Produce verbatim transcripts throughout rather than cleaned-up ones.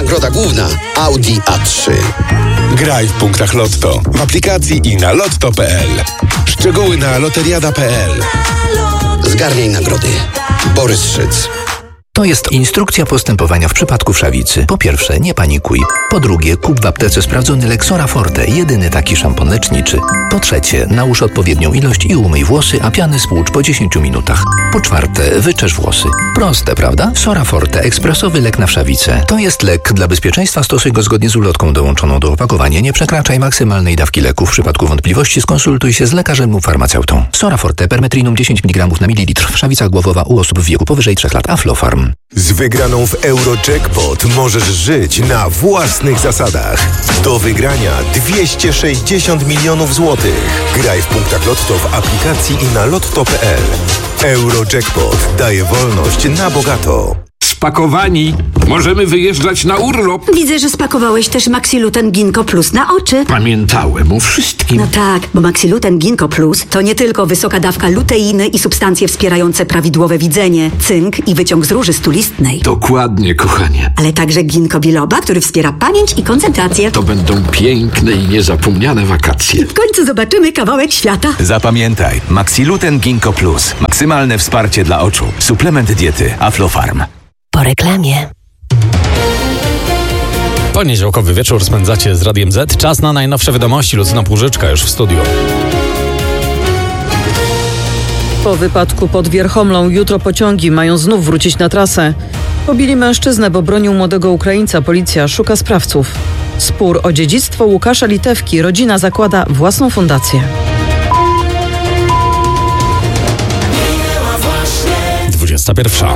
nagroda główna Audi A trzy. Graj w punktach Lotto w aplikacji i na lotto kropka p l. Szczegóły na loteriada kropka p l. Zgarniaj nagrody. Borys Szyc. To jest instrukcja postępowania w przypadku wszawicy. Po pierwsze, nie panikuj. Po drugie, kup w aptece sprawdzony Lexora Forte, jedyny taki szampon leczniczy. Po trzecie, nałóż odpowiednią ilość i umyj włosy, a piany spłucz po dziesięciu minutach. Po czwarte, wyczesz włosy. Proste, prawda? Sora Forte, ekspresowy lek na wszawicę. To jest lek. Dla bezpieczeństwa stosuj go zgodnie z ulotką dołączoną do opakowania. Nie przekraczaj maksymalnej dawki leku. W przypadku wątpliwości skonsultuj się z lekarzem lub farmaceutą. Sora Forte, permetrinum dziesięć miligramów na mililitr. Wszawica głowowa u osób w wieku powyżej trzech lat. Aflofarm. Z wygraną w Eurojackpot możesz żyć na własnych zasadach. Do wygrania dwieście sześćdziesiąt milionów złotych. Graj w punktach Lotto w aplikacji i na lotto kropka p l. Eurojackpot daje wolność na bogato. Spakowani. Możemy wyjeżdżać na urlop. Widzę, że spakowałeś też Maxiluten Ginkgo Plus na oczy. Pamiętałem o wszystkim. No tak, bo Maxiluten Ginkgo Plus to nie tylko wysoka dawka luteiny i substancje wspierające prawidłowe widzenie, cynk i wyciąg z róży stulistnej. Dokładnie, kochanie. Ale także ginkgo biloba, który wspiera pamięć i koncentrację. To będą piękne i niezapomniane wakacje. W końcu zobaczymy kawałek świata. Zapamiętaj, Maxiluten Ginkgo Plus. Maksymalne wsparcie dla oczu. Suplement diety Aflofarm. Po reklamie. Poniedziałkowy wieczór spędzacie z Radiem Z. Czas na najnowsze wiadomości. Lucyna Płużyczka już w studiu. Po wypadku pod Wierchomlą jutro pociągi mają znów wrócić na trasę. Pobili mężczyznę, bo bronił młodego Ukraińca. Policja szuka sprawców. Spór o dziedzictwo Łukasza Litewki. Rodzina zakłada własną fundację. dwudziesta pierwsza.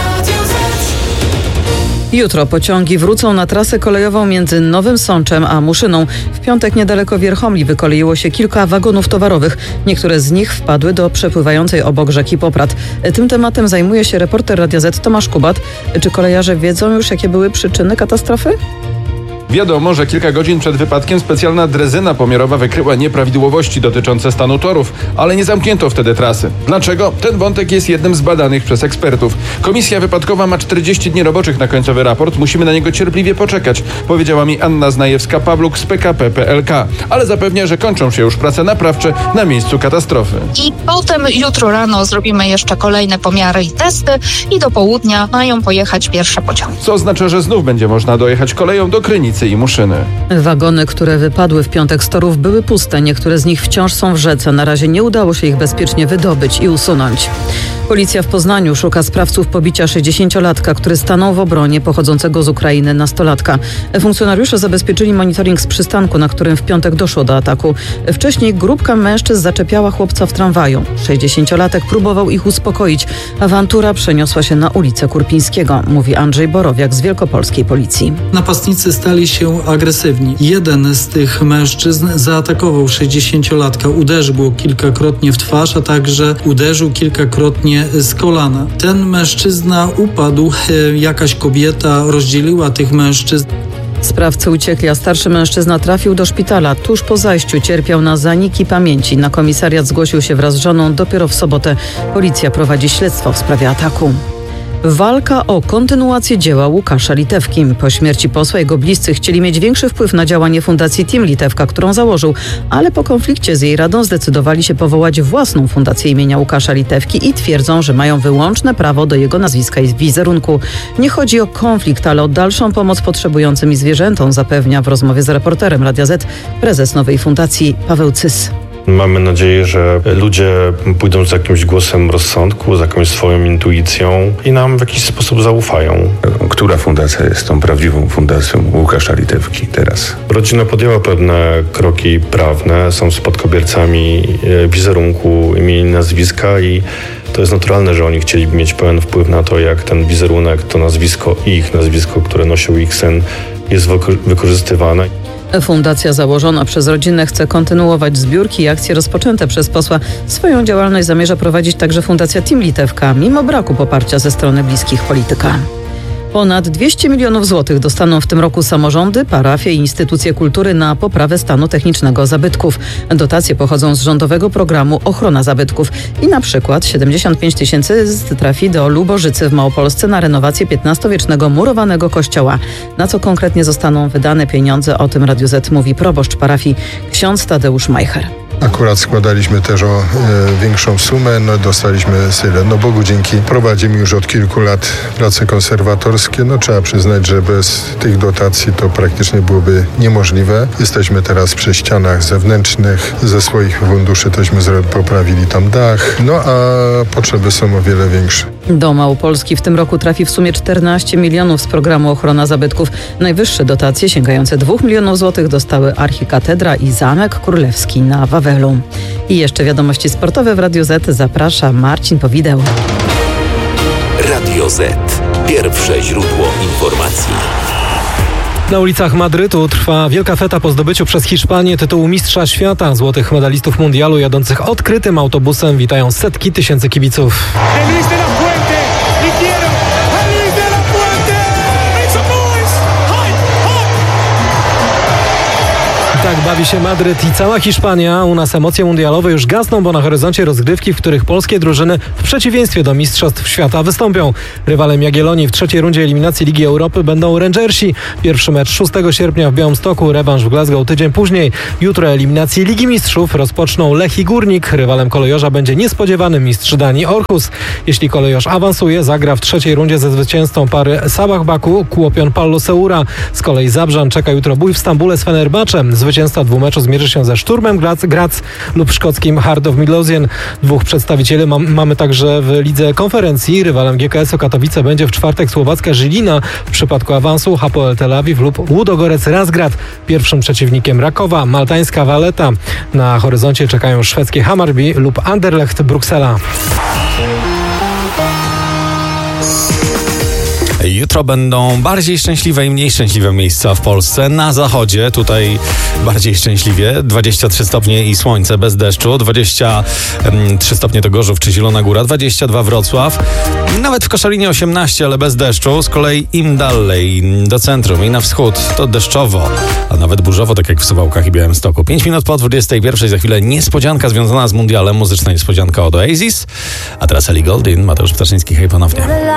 Jutro pociągi wrócą na trasę kolejową między Nowym Sączem a Muszyną. W piątek niedaleko Wierchomli wykoleiło się kilka wagonów towarowych. Niektóre z nich wpadły do przepływającej obok rzeki Poprad. Tym tematem zajmuje się reporter Radia Z Tomasz Kubat. Czy kolejarze wiedzą już, jakie były przyczyny katastrofy? Wiadomo, że kilka godzin przed wypadkiem specjalna drezyna pomiarowa wykryła nieprawidłowości dotyczące stanu torów, ale nie zamknięto wtedy trasy. Dlaczego? Ten wątek jest jednym z badanych przez ekspertów. Komisja wypadkowa ma czterdzieści dni roboczych na końcowy raport. Musimy na niego cierpliwie poczekać, powiedziała mi Anna Znajewska-Pawluk z P K P P L K. Ale zapewnia, że kończą się już prace naprawcze na miejscu katastrofy. I potem jutro rano zrobimy jeszcze kolejne pomiary i testy i do południa mają pojechać pierwsze pociągi. Co oznacza, że znów będzie można dojechać koleją do Krynicy i Muszyny. Wagony, które wypadły w piątek z torów, były puste. Niektóre z nich wciąż są w rzece. Na razie nie udało się ich bezpiecznie wydobyć i usunąć. Policja w Poznaniu szuka sprawców pobicia sześćdziesięciolatka, który stanął w obronie pochodzącego z Ukrainy nastolatka. Funkcjonariusze zabezpieczyli monitoring z przystanku, na którym w piątek doszło do ataku. Wcześniej grupka mężczyzn zaczepiała chłopca w tramwaju. sześćdziesięciolatek próbował ich uspokoić. Awantura przeniosła się na ulicę Kurpińskiego, mówi Andrzej Borowiak z wielkopolskiej policji. Napastnicy stali się agresywni. Jeden z tych mężczyzn zaatakował sześćdziesięciolatka, uderzył go kilkakrotnie w twarz, a także uderzył kilkakrotnie z kolana. Ten mężczyzna upadł, jakaś kobieta rozdzieliła tych mężczyzn. Sprawcy uciekli, a starszy mężczyzna trafił do szpitala. Tuż po zajściu cierpiał na zaniki pamięci. Na komisariat zgłosił się wraz z żoną dopiero w sobotę. Policja prowadzi śledztwo w sprawie ataku. Walka o kontynuację dzieła Łukasza Litewki. Po śmierci posła jego bliscy chcieli mieć większy wpływ na działanie Fundacji Team Litewka, którą założył, ale po konflikcie z jej radą zdecydowali się powołać własną fundację imienia Łukasza Litewki i twierdzą, że mają wyłączne prawo do jego nazwiska i wizerunku. Nie chodzi o konflikt, ale o dalszą pomoc potrzebującym i zwierzętom, zapewnia w rozmowie z reporterem Radia Z prezes nowej fundacji Paweł Cys. Mamy nadzieję, że ludzie pójdą z jakimś głosem rozsądku, z jakąś swoją intuicją i nam w jakiś sposób zaufają. Która fundacja jest tą prawdziwą fundacją Łukasza Litewki teraz? Rodzina podjęła pewne kroki prawne, są spadkobiercami wizerunku, imienia i nazwiska i to jest naturalne, że oni chcieliby mieć pełen wpływ na to, jak ten wizerunek, to nazwisko i ich nazwisko, które nosił ich syn, jest wykorzystywane. Fundacja założona przez rodzinę chce kontynuować zbiórki i akcje rozpoczęte przez posła. Swoją działalność zamierza prowadzić także Fundacja Team Litewka, mimo braku poparcia ze strony bliskich polityka. Ponad dwieście milionów złotych dostaną w tym roku samorządy, parafie i instytucje kultury na poprawę stanu technicznego zabytków. Dotacje pochodzą z rządowego programu Ochrona Zabytków i na przykład siedemdziesiąt pięć tysięcy trafi do Lubożycy w Małopolsce na renowację piętnastowiecznego murowanego kościoła. Na co konkretnie zostaną wydane pieniądze, o tym Radiu Z mówi proboszcz parafii ksiądz Tadeusz Majcher. Akurat składaliśmy też o e, większą sumę, no dostaliśmy tyle. No Bogu dzięki, prowadzimy już od kilku lat prace konserwatorskie. No trzeba przyznać, że bez tych dotacji to praktycznie byłoby niemożliwe. Jesteśmy teraz przy ścianach zewnętrznych. Ze swoich funduszy tośmy zro- poprawili tam dach. No a potrzeby są o wiele większe. Do Małopolski w tym roku trafi w sumie czternaście milionów z programu Ochrona Zabytków. Najwyższe dotacje sięgające dwóch milionów złotych dostały Archikatedra i Zamek Królewski na Wawelu. I jeszcze wiadomości sportowe w Radiu Z. Zaprasza Marcin Powideł. Radio Z. Pierwsze źródło informacji. Na ulicach Madrytu trwa wielka feta po zdobyciu przez Hiszpanię tytułu Mistrza Świata. Złotych medalistów mundialu jadących odkrytym autobusem witają setki tysięcy kibiców. Tak bawi się Madryt i cała Hiszpania. U nas emocje mundialowe już gasną, bo na horyzoncie rozgrywki, w których polskie drużyny w przeciwieństwie do Mistrzostw Świata wystąpią. Rywalem Jagiellonii w trzeciej rundzie eliminacji Ligi Europy będą Rangersi. Pierwszy mecz szóstego sierpnia w Białymstoku, rewanż w Glasgow tydzień później. Jutro eliminacji Ligi Mistrzów rozpoczną Lech i Górnik. Rywalem kolejorza będzie niespodziewany mistrz Danii Orhus. Jeśli kolejorz awansuje, zagra w trzeciej rundzie ze zwycięzcą pary Sabah Baku, Kłopion Pallo Seura. Z kolei Zabrzan czeka jutro bój w Stambule z Fenerbahczem. Zwycięzca dwumeczu zmierzy się ze Szturmem Graz, Graz lub szkockim Heart of Midlothian. Dwóch przedstawicieli mam, mamy także w lidze konferencji. Rywalem G K S-u Katowice będzie w czwartek słowacka Żilina. W przypadku awansu Hapoel Tel Awiw lub Łudogorec Razgrad. Pierwszym przeciwnikiem Rakowa maltańska Valletta. Na horyzoncie czekają szwedzkie Hammarby lub Anderlecht Bruksela. Jutro będą bardziej szczęśliwe i mniej szczęśliwe miejsca w Polsce. Na zachodzie, tutaj bardziej szczęśliwie, dwadzieścia trzy stopnie i słońce bez deszczu, dwadzieścia trzy stopnie to Gorzów czy Zielona Góra, dwadzieścia dwa Wrocław, nawet w Koszalinie osiemnaście, ale bez deszczu. Z kolei im dalej do centrum i na wschód to deszczowo, a nawet burzowo, tak jak w Suwałkach i Białymstoku. pięć minut po dwudziestej pierwszej, za chwilę niespodzianka związana z mundialem, muzyczna niespodzianka od Oasis, a teraz Ellie Goulding, Mateusz Ptaszyński, hej ponownie.